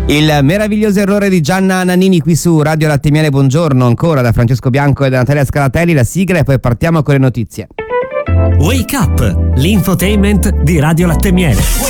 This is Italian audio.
Il meraviglioso errore di Gianna Nannini qui su Radio Latte Miele. Buongiorno ancora da Francesco Bianco e da Natalia Scalatelli. La sigla e poi partiamo con le notizie. Wake Up, l'infotainment di Radio Latte Miele.